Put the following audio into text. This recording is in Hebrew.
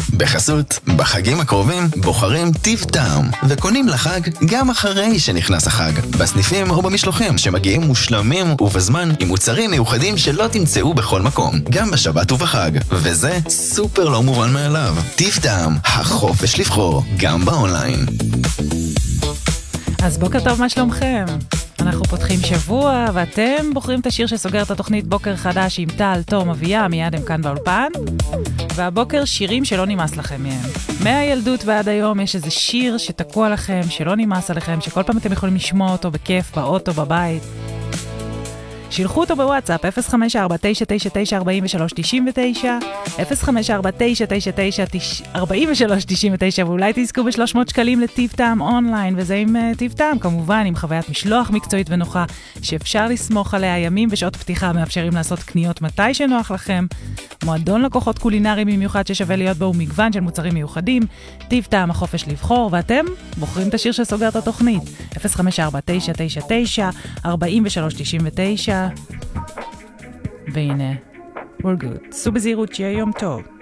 בחסות, בחגים הקרובים בוחרים טיב טעם וקונים לחג גם אחרי שנכנס החג, בסניפים או במשלוחים שמגיעים מושלמים ובזמן עם מוצרים מיוחדים שלא תמצאו בכל מקום, גם בשבת ובחג, וזה סופר לא מובן מאליו. טיב טעם, החופש לבחור, גם באונליין. אז בוקר טוב, מה שלומכם? אנחנו פותחים שבוע, ואתם בוחרים את השיר שסוגר את התוכנית בוקר חדש עם טל, תום, אביה, מיד הם כאן באולפן. והבוקר שירים שלא נמאס לכם מהם. מהילדות ועד היום יש איזה שיר שתקוע לכם, שלא נמאס עליכם, שכל פעם אתם יכולים לשמוע אותו בכיף, באוטו, בבית. שילחו אותו בוואטסאפ, 054-999-4399, 054-999-4399, ואולי תזכו ב-300 שקלים לטיב טעם אונליין, וזה עם טיב טעם, כמובן, עם חוויית משלוח מקצועית ונוחה, שאפשר לסמוך עליה. ימים ושעות פתיחה מאפשרים לעשות קניות מתי שנוח לכם, מועדון לקוחות קולינריים במיוחד ששווה להיות בו, מגוון של מוצרים מיוחדים, טיב טעם, החופש לבחור, ואתם בוחרים את השיר שסוגר את התוכנית, 054-999-4399, והנה, we're good. סעו בזהירות, שיהיה יום טוב.